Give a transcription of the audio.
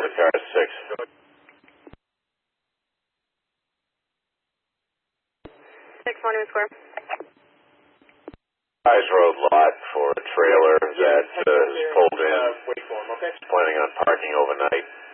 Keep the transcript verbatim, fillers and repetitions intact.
the car six. Six Monument Square. Eyes Road lot for a trailer that uh, is pulled in. Planning on parking overnight.